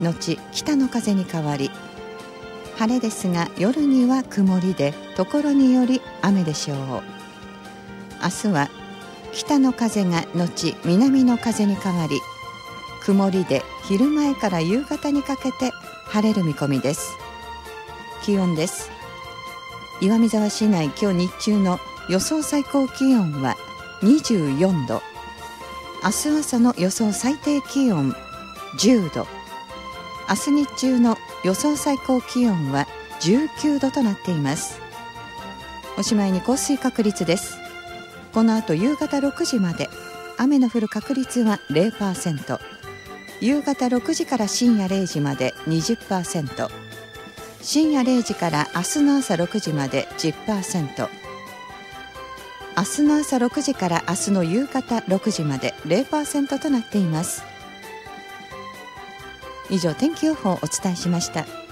後北の風に変わり、晴れですが夜には曇りで、ところにより雨でしょう。明日は北の風が後南の風に変わり、曇りで昼前から夕方にかけて晴れる見込みです。気温です。岩見沢市内、今日日中の予想最高気温は24度。明日朝の予想最低気温10度。明日日中の予想最高気温は19度となっています。おしまいに降水確率です。この後夕方6時まで、雨の降る確率は 0%。夕方6時から深夜0時まで 20%。深夜0時から明日の朝6時まで 10%。明日の朝6時から明日の夕方6時まで 0% となっています。以上、天気予報をお伝えしました。